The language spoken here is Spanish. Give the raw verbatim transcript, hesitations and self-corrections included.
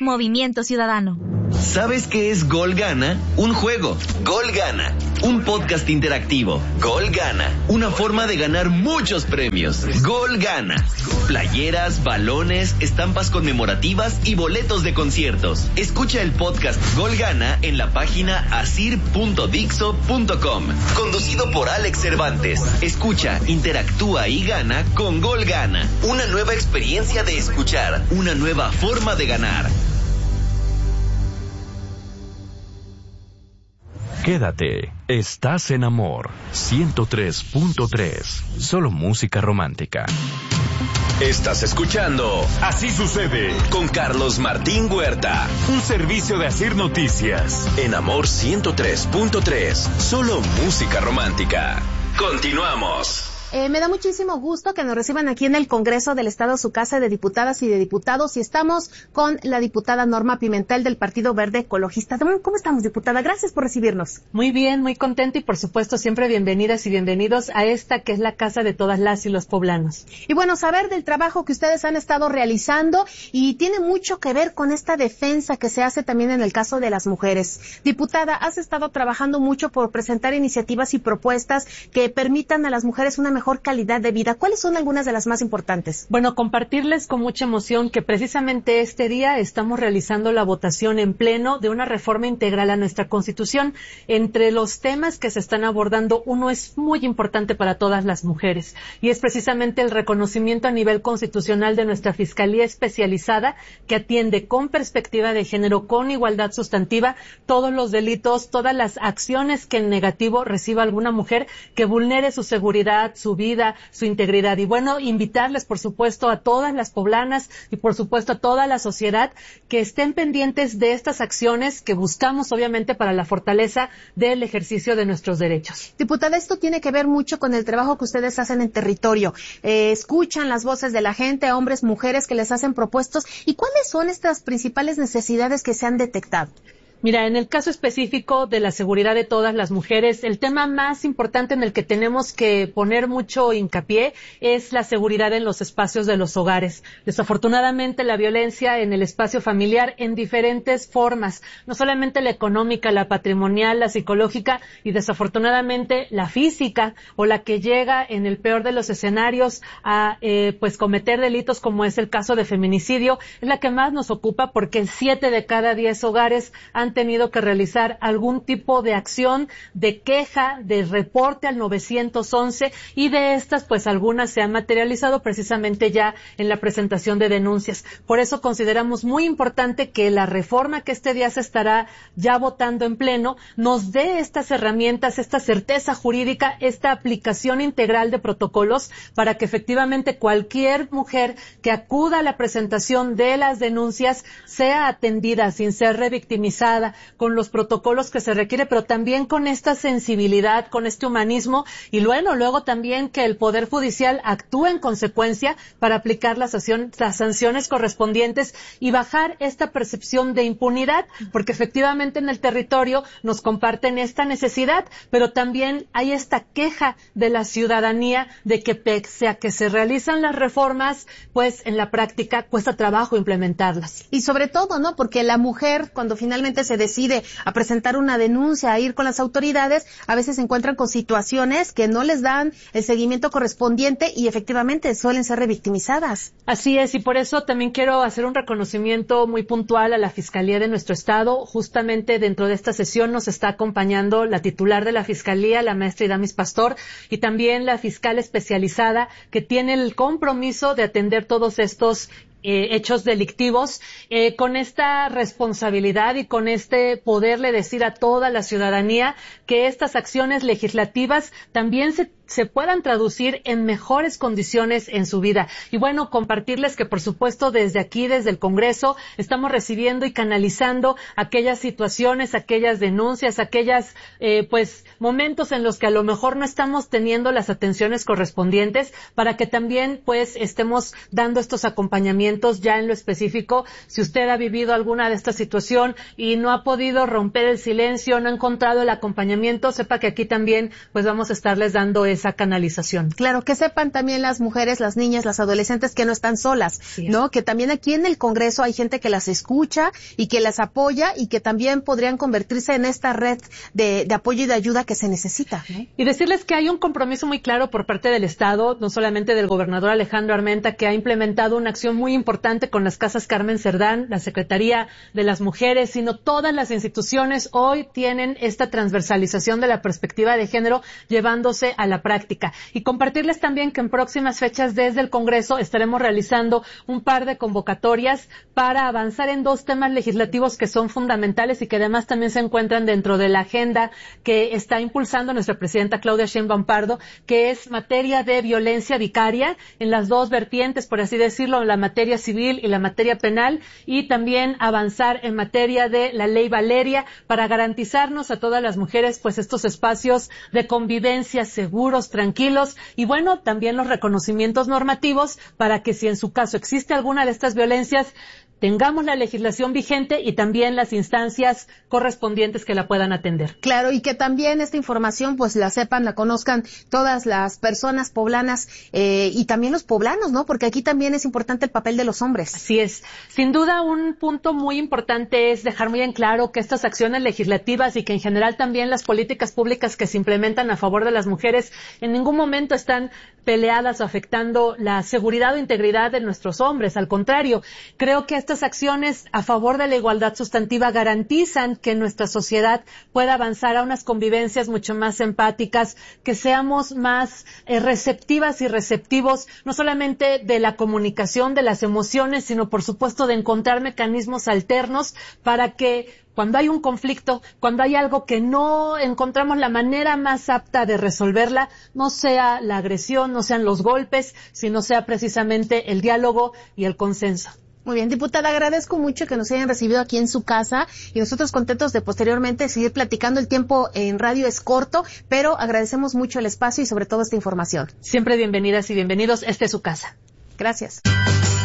Movimiento Ciudadano. ¿Sabes qué es Gol Gana? Un juego. Gol Gana. Un podcast interactivo. Gol Gana. Una forma de ganar muchos premios. Gol Gana. Playeras, balones, estampas conmemorativas y boletos de conciertos. Escucha el podcast Gol Gana en la página asir punto dixo punto com. Conducido por Alex Cervantes. Escucha, interactúa y gana con Gol Gana. Una nueva experiencia de escuchar. Una nueva forma de ganar. Quédate, estás en Amor ciento tres punto tres, solo música romántica. Estás escuchando Así Sucede con Carlos Martín Huerta, un servicio de Asir Noticias en Amor ciento tres punto tres, solo música romántica. Continuamos. Eh, me da muchísimo gusto que nos reciban aquí en el Congreso del Estado, su casa de diputadas y de diputados, y estamos con la diputada Norma Pimentel del Partido Verde Ecologista. ¿Cómo estamos, diputada? Gracias por recibirnos. Muy bien, muy contenta y por supuesto siempre bienvenidas y bienvenidos a esta que es la casa de todas las y los poblanos. Y bueno, saber del trabajo que ustedes han estado realizando y tiene mucho que ver con esta defensa que se hace también en el caso de las mujeres. Diputada, has estado trabajando mucho por presentar iniciativas y propuestas que permitan a las mujeres una mejor calidad de vida. ¿Cuáles son algunas de las más importantes? Bueno, compartirles con mucha emoción que precisamente este día estamos realizando la votación en pleno de una reforma integral a nuestra Constitución. Entre los temas que se están abordando, uno es muy importante para todas las mujeres y es precisamente el reconocimiento a nivel constitucional de nuestra Fiscalía Especializada que atiende con perspectiva de género, con igualdad sustantiva, todos los delitos, todas las acciones que en negativo reciba alguna mujer que vulnere su seguridad, su vida, su integridad. Y bueno, invitarles, por supuesto, a todas las poblanas y, por supuesto, a toda la sociedad que estén pendientes de estas acciones que buscamos, obviamente, para la fortaleza del ejercicio de nuestros derechos. Diputada, esto tiene que ver mucho con el trabajo que ustedes hacen en territorio. Eh, escuchan las voces de la gente, hombres, mujeres que les hacen propuestas. ¿Y cuáles son estas principales necesidades que se han detectado? Mira, en el caso específico de la seguridad de todas las mujeres, el tema más importante en el que tenemos que poner mucho hincapié es la seguridad en los espacios de los hogares. Desafortunadamente, la violencia en el espacio familiar en diferentes formas, no solamente la económica, la patrimonial, la psicológica y desafortunadamente la física o la que llega en el peor de los escenarios a eh, pues cometer delitos como es el caso de feminicidio, es la que más nos ocupa porque siete de cada diez hogares han tenido que realizar algún tipo de acción, de queja, de reporte al nueve once y de estas pues algunas se han materializado precisamente ya en la presentación de denuncias. Por eso consideramos muy importante que la reforma que este día se estará ya votando en pleno nos dé estas herramientas, esta certeza jurídica, esta aplicación integral de protocolos para que efectivamente cualquier mujer que acuda a la presentación de las denuncias sea atendida sin ser revictimizada, con los protocolos que se requiere, pero también con esta sensibilidad, con este humanismo y luego, luego también que el Poder Judicial actúe en consecuencia para aplicar las, acción, las sanciones correspondientes y bajar esta percepción de impunidad, porque efectivamente en el territorio nos comparten esta necesidad, pero también hay esta queja de la ciudadanía de que pese a que se realizan las reformas, pues en la práctica cuesta trabajo implementarlas. Y sobre todo, ¿no? Porque la mujer, cuando finalmente se decide a presentar una denuncia, a ir con las autoridades, a veces se encuentran con situaciones que no les dan el seguimiento correspondiente y efectivamente suelen ser revictimizadas. Así es, y por eso también quiero hacer un reconocimiento muy puntual a la Fiscalía de nuestro Estado. Justamente dentro de esta sesión nos está acompañando la titular de la Fiscalía, la maestra Idamis Pastor, y también la fiscal especializada que tiene el compromiso de atender todos estos Eh, hechos delictivos, eh, con esta responsabilidad y con este poderle decir a toda la ciudadanía que estas acciones legislativas también se se puedan traducir en mejores condiciones en su vida. Y bueno, compartirles que por supuesto desde aquí, desde el Congreso, estamos recibiendo y canalizando aquellas situaciones, aquellas denuncias, aquellas eh, pues momentos en los que a lo mejor no estamos teniendo las atenciones correspondientes para que también pues estemos dando estos acompañamientos ya en lo específico. Si usted ha vivido alguna de esta situación y no ha podido romper el silencio, no ha encontrado el acompañamiento, sepa que aquí también pues vamos a estarles dando esa canalización. Claro, que sepan también las mujeres, las niñas, las adolescentes que no están solas, sí, ¿no? Que también aquí en el Congreso hay gente que las escucha y que las apoya y que también podrían convertirse en esta red de, de apoyo y de ayuda que se necesita, ¿no? Y decirles que hay un compromiso muy claro por parte del Estado, no solamente del gobernador Alejandro Armenta, que ha implementado una acción muy importante con las Casas Carmen Cerdán, la Secretaría de las Mujeres, sino todas las instituciones hoy tienen esta transversalización de la perspectiva de género llevándose a la práctica. Y compartirles también que en próximas fechas desde el Congreso estaremos realizando un par de convocatorias para avanzar en dos temas legislativos que son fundamentales y que además también se encuentran dentro de la agenda que está impulsando nuestra presidenta Claudia Sheinbaum Pardo, que es materia de violencia vicaria en las dos vertientes, por así decirlo, la materia civil y la materia penal, y también avanzar en materia de la ley Valeria para garantizarnos a todas las mujeres pues estos espacios de convivencia seguros, tranquilos, y bueno, también los reconocimientos normativos para que si en su caso existe alguna de estas violencias, tengamos la legislación vigente y también las instancias correspondientes que la puedan atender. Claro, y que también esta información pues la sepan, la conozcan todas las personas poblanas eh, y también los poblanos, ¿no? Porque aquí también es importante el papel de los hombres. Así es. Sin duda, un punto muy importante es dejar muy en claro que estas acciones legislativas y que en general también las políticas públicas que se implementan a favor de las mujeres en ningún momento están peleadas o afectando la seguridad o integridad de nuestros hombres. Al contrario, creo que estas acciones a favor de la igualdad sustantiva garantizan que nuestra sociedad pueda avanzar a unas convivencias mucho más empáticas, que seamos más eh, receptivas y receptivos, no solamente de la comunicación, de las emociones, sino por supuesto de encontrar mecanismos alternos para que cuando hay un conflicto, cuando hay algo que no encontramos la manera más apta de resolverla, no sea la agresión, no sean los golpes, sino sea precisamente el diálogo y el consenso. Muy bien, diputada, agradezco mucho que nos hayan recibido aquí en su casa y nosotros contentos de posteriormente seguir platicando. El tiempo en radio es corto, pero agradecemos mucho el espacio y sobre todo esta información. Siempre bienvenidas y bienvenidos, esta es su casa. Gracias.